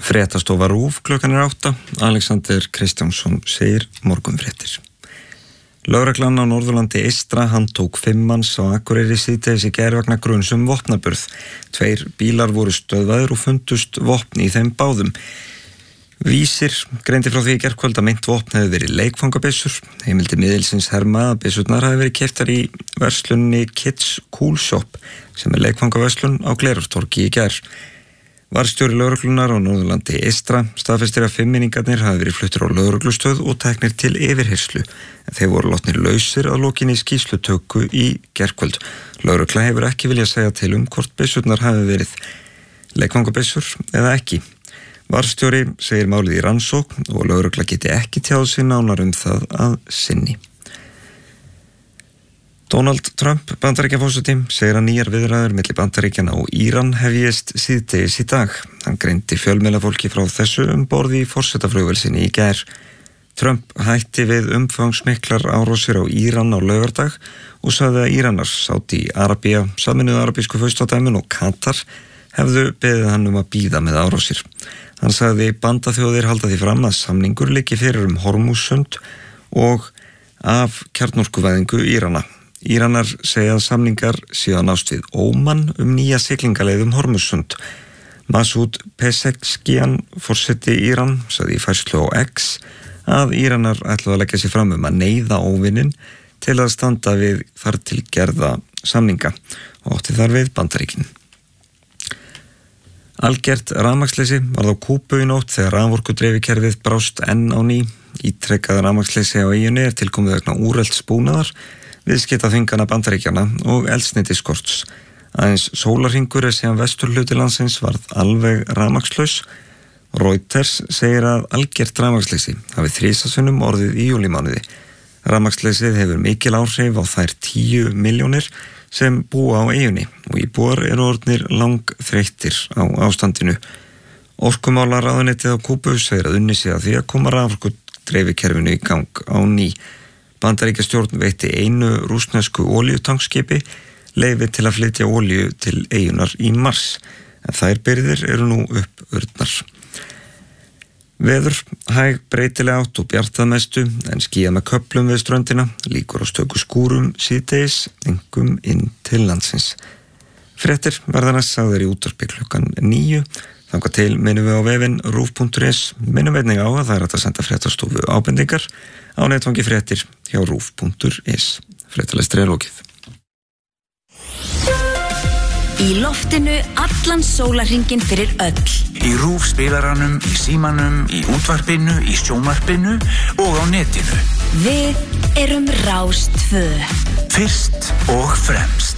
Fréttastofa RÚV klukkan 8. Alexander Kristjánsson segir morgunfréttir. Lögreglan á Norðurlandi eystra handtók 5 manns á Akureyri síðdegis í gær vegna gruns vopnaburð. 2 bílar voru stöðvaðir og fundust vopn í þeim báðum. Vísir greindi frá því í gærkvöld að meint vopn hefði verið leikfangabyssur. Heimildir miðilsins herma að byssurnar hafi verið keyptar í verslunni Kids Cool Shop sem leikfangaverslun á Glerártorgi í gær. Varðstjóri lögreglunar á Norðurlandi eystra staðfestir að 5 minningarnir hafi verið fluttir á lögreglustöð og teknir til yfirheyrslu, en þeir voru látnir lausir að lokinni skýrslutöku í gærkvöld. Lögregla hefur ekki viljað segja til hvort byssurnar hafi verið leikfangabyssur eða ekki. Varðstjóri segir málið í rannsókn og lögregla geti ekki tjáð sig nánar það að sinni. Donald Trump, Bandaríkjaforseti, segir að nýjar viðræður milli Bandaríkjanna og Íran hefjist síðdegis í dag. Hann greindi fjölmiðlafólki frá þessu borð í forsetaflugvél sinni í gær. Trump hætti við umfangsmiklar árásir á Íran á laugardag og sagði að Íranar, Sádi-Arabía, Sameinuðu arabísku furstadæmin og Katar hefðu beðið hann að bíða með árásir. Hann sagði bandaþjóðir halda því fram að samningur liggi fyrir Hormúzsund og af kjarnorkuvæðingu Írana. Íranar segja að samningar séu að nást við Óman nýja siglingaleið Hormúzsund. Masoud Pezeshkian, forseti Íran, sagði í færslu á X að Íranar ætluðu að leggja sig fram að neyða óvininn til að standa við þar til gerða samninga og átti þar við Bandaríkin. Algert rafmagnsleysi varð á Kúbu í nótt þegar raforkudreifikerfið brást enn á ný. Ítrekað rafmagnsleysi á eyjunni tilkomið vegna úrelts búnaðar, viðskiptaþvingana Bandaríkjanna og eldsneytisskorts. Aðeins sólarhringur síðan vesturhluti landsins varð alveg rafmagnslaus. Reuters segir að algert rafmagnsleysi hafi 3 sinnum orðið í júlímánuði. Rafmagnsleysið hefur mikil áhrif á þær 10 milljónir sem búa á eyjunni og íbúar eru orðnir langþreyttir á ástandinu. Orkumálaráðuneytið á Kúbu segir að unnið sé að því að koma raforkudreifikerfinu í gang á ný. Bandaríkjastjórn veitti einu rússnesku olíutankskipi leyfi til að flytja olíu til eyjunar í mars, en þær birgðir eru nú uppurnar. Veður, hæg breytileg átt og bjart að mestu, en skýjað með köflum við ströndina, líkur á stöku skúrum síðdegis, einkum inn til landsins. Fréttir verða næst sagðar í útvarpi klukkan 9. Þangað til minnum við á vefinn rúv.is, minnum einnig á að það er hægt að senda fréttastofu ábendingar á netfangi fréttir hjá rúv.is. Fréttalestri er lokið. Í loftinu allan sólarhringinn fyrir öll. Í RÚV spilaranum, í símanum, í útvarpinu, í sjónvarpinu og á netinu. Við erum Rás 2. Fyrst og fremst.